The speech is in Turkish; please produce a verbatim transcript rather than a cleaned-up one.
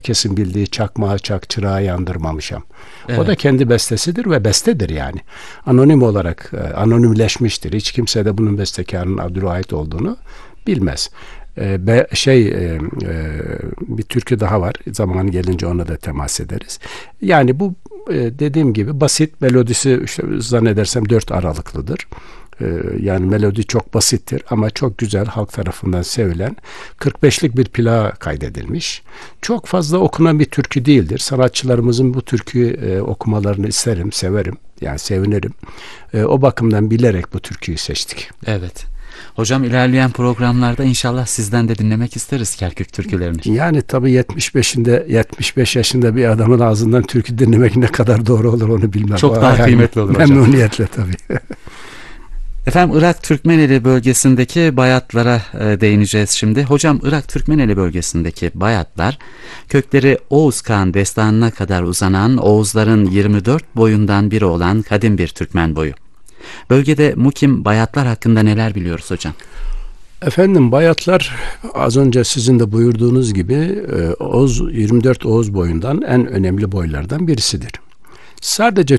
Herkesin bildiği çakmağı çak çırağı yandırmamışam. Evet. O da kendi bestesidir ve bestedir yani. Anonim olarak e, anonimleşmiştir. Hiç kimse de bunun bestekarının Abdülvahit olduğunu bilmez. E, be, şey e, e, bir türkü daha var. Zamanı gelince ona da temas ederiz. Yani bu e, dediğim gibi basit, melodisi işte zannedersem dört aralıklıdır. Yani melodi çok basittir ama çok güzel, halk tarafından sevilen kırk beşlik bir plağa kaydedilmiş. Çok fazla okunan bir türkü değildir. Sanatçılarımızın bu türküyü e, okumalarını isterim, severim. Yani sevinirim. E, o bakımdan bilerek bu türküyü seçtik. Evet. Hocam ilerleyen programlarda inşallah sizden de dinlemek isteriz Kerkük türkülerini. Yani tabii yetmiş beşinde yetmiş beş yaşında bir adamın ağzından türkü dinlemek ne kadar doğru olur onu bilmem. Çok o daha yani, kıymetli olur hocam. Memnuniyetle tabii. Efendim Irak Türkmeneli bölgesindeki bayatlara e, değineceğiz şimdi. Hocam Irak Türkmeneli bölgesindeki bayatlar kökleri Oğuz Kağan destanına kadar uzanan Oğuzların yirmi dört boyundan biri olan kadim bir Türkmen boyu. Bölgede mukim bayatlar hakkında neler biliyoruz hocam? Efendim bayatlar az önce sizin de buyurduğunuz gibi Oğuz, yirmi dört Oğuz boyundan en önemli boylardan birisidir. Sadece